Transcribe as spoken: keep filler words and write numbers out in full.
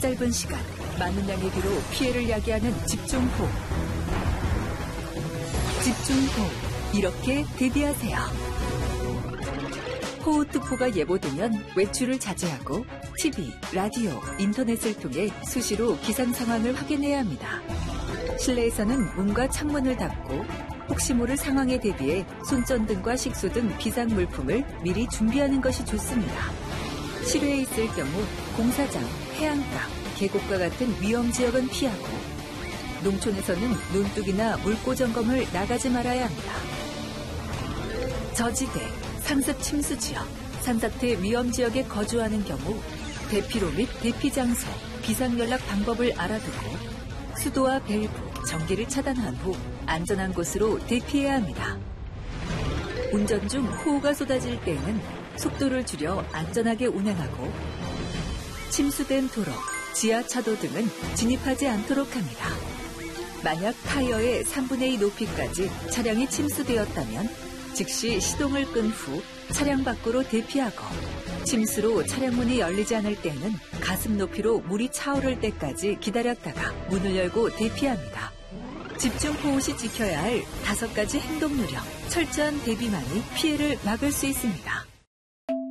짧은 시간, 많은 양의 비로 피해를 야기하는 집중호우. 집중호우, 이렇게 대비하세요. 호우특보가 예보되면 외출을 자제하고 티비, 라디오, 인터넷을 통해 수시로 기상 상황을 확인해야 합니다. 실내에서는 문과 창문을 닫고 혹시 모를 상황에 대비해 손전등과 식수 등 비상물품을 미리 준비하는 것이 좋습니다. 실외에 있을 경우 공사장, 해안가, 계곡과 같은 위험지역은 피하고 농촌에서는 논둑이나 물고 점검을 나가지 말아야 합니다. 저지대, 상습 침수 지역, 산사태 위험 지역에 거주하는 경우 대피로 및 대피 장소, 비상연락 방법을 알아두고 수도와 밸브, 전기를 차단한 후 안전한 곳으로 대피해야 합니다. 운전 중 호우가 쏟아질 때에는 속도를 줄여 안전하게 운행하고 침수된 도로, 지하차도 등은 진입하지 않도록 합니다. 만약 타이어의 삼분의 이 높이까지 차량이 침수되었다면 즉시 시동을 끈 후 차량 밖으로 대피하고 침수로 차량 문이 열리지 않을 때는 가슴 높이로 물이 차오를 때까지 기다렸다가 문을 열고 대피합니다. 집중호우 시 지켜야 할 다섯 가지 행동 요령, 철저한 대비만이 피해를 막을 수 있습니다.